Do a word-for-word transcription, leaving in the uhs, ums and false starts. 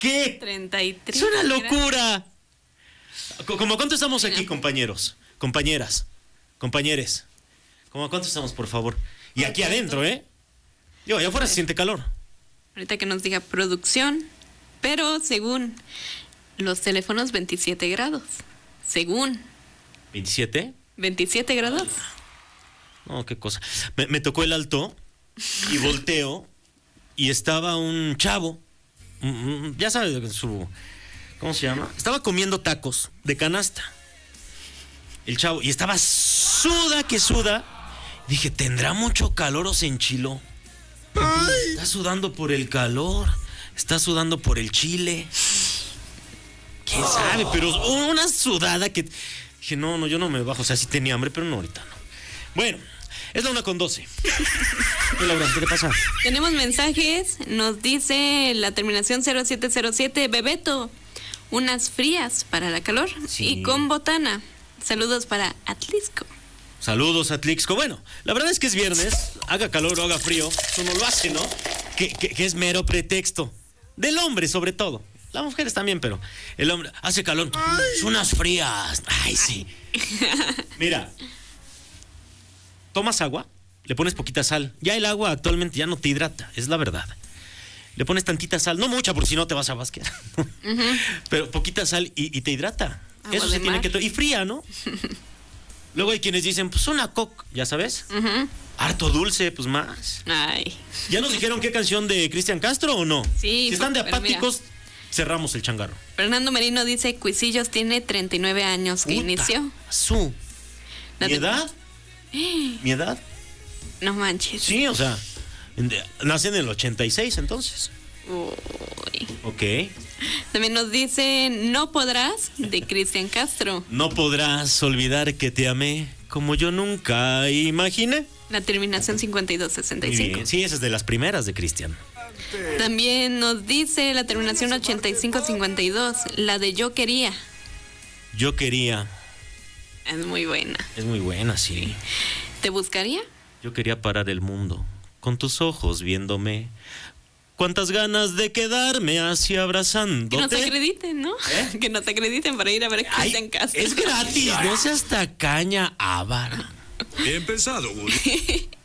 ¿Qué? treinta y tres. Es una locura. ¿Cómo cuánto estamos aquí, compañeros? Compañeras, compañeres. ¿Cómo cuánto estamos, por favor? Y aquí adentro, ¿eh? Yo, allá afuera se siente calor. Ahorita que nos diga producción, pero según los teléfonos, veintisiete grados. Según. ¿veintisiete? ¿veintisiete grados? No, qué cosa. Me, me tocó el alto y volteo y estaba un chavo, ya sabes, su... ¿Cómo se llama? Estaba comiendo tacos de canasta. El chavo, y estaba suda que suda. Dije, ¿tendrá mucho calor o se enchiló? Ay. Está sudando por el calor, está sudando por el chile. ¿Quién sabe? Pero una sudada que... Dije, no, no, yo no me bajo. O sea, sí tenía hambre, pero no, ahorita no. Bueno, es la una con doce. ¿Qué, Laura? ¿Qué te pasa? Tenemos mensajes. Nos dice la terminación cero siete cero siete. Bebeto, unas frías para la calor. Sí. Y con botana. Saludos para Atlisco. Saludos, Atlixco. Bueno, la verdad es que es viernes, haga calor o haga frío, eso no lo hace, ¿no? Que, que, que es mero pretexto. Del hombre, sobre todo. Las mujeres también, pero el hombre hace calor. Ay. Son unas frías. Ay, sí. Mira, tomas agua, le pones poquita sal. Ya el agua actualmente ya no te hidrata, es la verdad. Le pones tantita sal, no mucha, porque si no te vas a basquear. Uh-huh. Pero poquita sal y, y te hidrata. Agua Eso se mar. tiene que... To- y fría, ¿no? Luego hay quienes dicen, pues una coca, ya sabes. Uh-huh. Harto dulce, pues más. Ay. ¿Ya nos dijeron qué canción de Cristian Castro o no? Sí. Si están de apáticos, cerramos el changarro. Fernando Merino dice, Cuisillos tiene treinta y nueve años que Puta, inició. Su. ¿Mi te... edad? ¿Mi edad? No manches. Sí, o sea, nace en el ochenta y seis entonces. Uy. Ok. También nos dice, no podrás, de Cristian Castro. No podrás olvidar que te amé como yo nunca imaginé. La terminación cincuenta y dos sesenta y cinco. Sí, esa es de las primeras de Cristian. También nos dice la terminación ochenta y cinco cincuenta y dos, la de Yo Quería. Yo Quería. Es muy buena. Es muy buena, sí. ¿Te buscaría? Yo quería parar el mundo, con tus ojos viéndome. Cuántas ganas de quedarme así abrazándote. Que nos acrediten, ¿no? ¿Eh? Que nos acrediten para ir a ver a Cristian Castro. Es gratis, no seas tacaña, avara. Bien pensado, Woody.